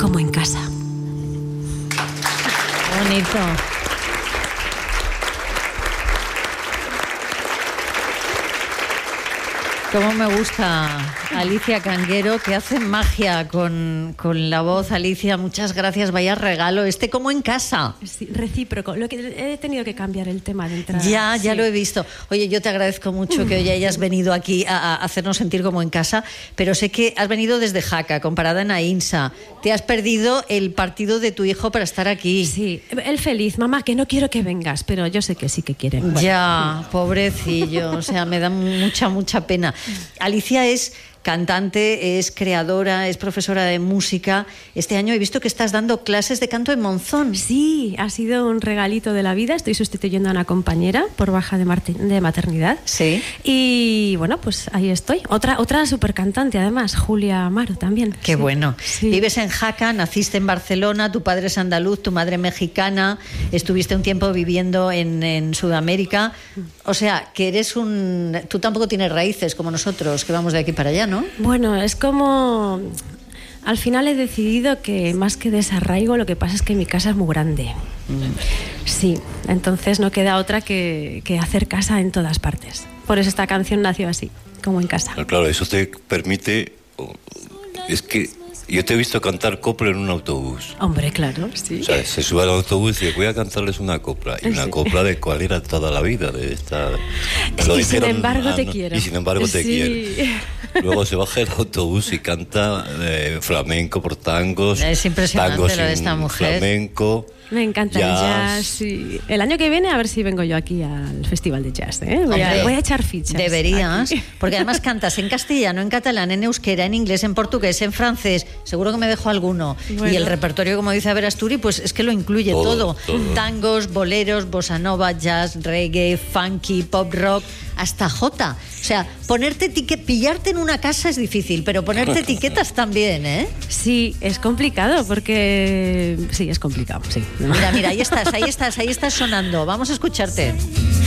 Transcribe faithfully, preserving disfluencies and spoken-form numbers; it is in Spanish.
como en casa. Bonito. Cómo me gusta Alicia Canguero, que hace magia con, con la voz. Alicia, muchas gracias, vaya regalo. Este como en casa. Sí, recíproco. Lo que he tenido que cambiar el tema de entrada. Ya, ya sí. lo he visto. Oye, yo te agradezco mucho que hoy hayas venido aquí a, a hacernos sentir como en casa, pero sé que has venido desde Jaca, comparada en Aínsa. Te has perdido el partido de tu hijo para estar aquí. Sí, él feliz. Mamá, que no quiero que vengas, pero yo sé que sí que quiere. Bueno. Ya, pobrecillo. O sea, me da mucha, mucha pena. Alicia es cantante, es creadora, es profesora de música. Este año he visto que estás dando clases de canto en Monzón. Sí, ha sido un regalito de la vida. Estoy sustituyendo a una compañera por baja de, de maternidad. Sí. Y bueno, pues ahí estoy. Otra, otra súper cantante, además, Julia Amaro también. Qué sí. bueno. Sí. Vives en Jaca, naciste en Barcelona, tu padre es andaluz, tu madre mexicana, estuviste un tiempo viviendo en, en Sudamérica. O sea, que eres un... Tú tampoco tienes raíces como nosotros, que vamos de aquí para allá, ¿no? Bueno, es como... Al final he decidido que más que desarraigo, lo que pasa es que mi casa es muy grande. Mm. Sí, entonces no queda otra que, que hacer casa en todas partes. Por eso esta canción nació así, como en casa. Claro, eso te permite... Es que yo te he visto cantar copla en un autobús. Hombre, claro, sí. O sea, se sube al autobús y dice, voy a cantarles una copla. Y una sí. copla de cuál era toda la vida. De esta... Lo y dijeron, sin embargo ah, te no, quiero. Y sin embargo te sí. quiero. Luego se baja el autobús y canta eh, flamenco por tangos. Es impresionante tangos lo de esta mujer. Flamenco. Me encanta jazz. el jazz. Sí. El año que viene a ver si vengo yo aquí al Festival de Jazz. ¿eh? Voy, a, voy a echar fichas. Deberías, aquí. Porque además cantas en castellano, en catalán, en euskera, en inglés, en portugués, en francés. Seguro que me dejo alguno. Bueno. Y el repertorio, como dice Averasturi, pues es que lo incluye todo. todo. todo. Tangos, boleros, bossa nova, jazz, reggae, funky, pop rock, hasta jota. O sea, ponerte etiquetas, pillarte en una casa es difícil, pero ponerte etiquetas también, ¿eh? Sí, es complicado porque... Sí, es complicado, sí. Mira, mira, ahí estás, ahí estás, ahí estás sonando. Vamos a escucharte.